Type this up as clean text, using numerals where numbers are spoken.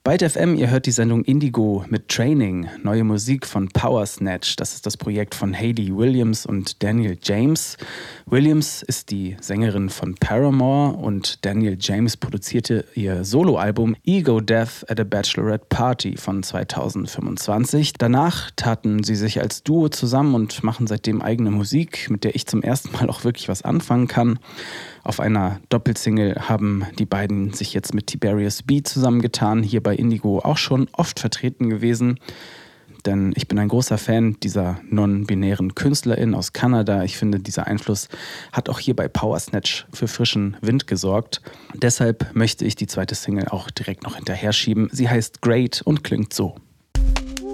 Byte FM, ihr hört die Sendung Indigo mit Training, neue Musik von Power Snatch. Das ist das Projekt von Hayley Williams und Daniel James. Williams ist die Sängerin von Paramore und Daniel James produzierte ihr Soloalbum Ego Death at a Bachelorette Party von 2025. Danach taten sie sich als Duo zusammen und machen seitdem eigene Musik, mit der ich zum ersten Mal auch wirklich was anfangen kann. Auf einer Doppelsingle haben die beiden sich jetzt mit Tiberius B zusammengetan, hier bei Indigo auch schon oft vertreten gewesen. Denn ich bin ein großer Fan dieser non-binären Künstlerin aus Kanada. Ich finde, dieser Einfluss hat auch hier bei Power Snatch für frischen Wind gesorgt. Deshalb möchte ich die zweite Single auch direkt noch hinterher schieben. Sie heißt Great und klingt so.